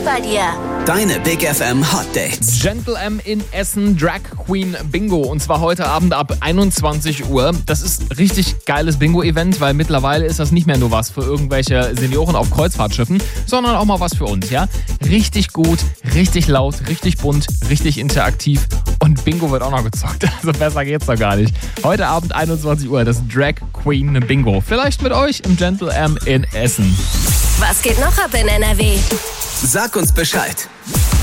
bei dir. Deine Big FM Hot Dates. Gentle M in Essen, Drag Queen Bingo. Und zwar heute Abend ab 21 Uhr. Das ist richtig geiles Bingo-Event, weil mittlerweile ist das nicht mehr nur was für irgendwelche Senioren auf Kreuzfahrtschiffen, sondern auch mal was für uns, ja? Richtig gut, richtig laut, richtig bunt, richtig interaktiv. Und Bingo wird auch noch gezockt. Also besser geht's doch gar nicht. Heute Abend 21 Uhr, das Drag Queen Bingo. Vielleicht mit euch im Gentle M in Essen. Was geht noch ab in NRW? Sag uns Bescheid.